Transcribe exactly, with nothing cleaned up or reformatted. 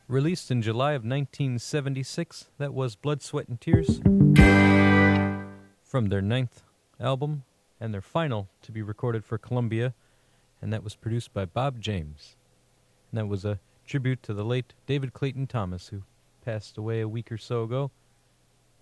Released in July of nineteen seventy-six, that was Blood, Sweat, and Tears from their ninth album and their final to be recorded for Columbia, and that was produced by Bob James. And that was a tribute to the late David Clayton Thomas, who passed away a week or so ago.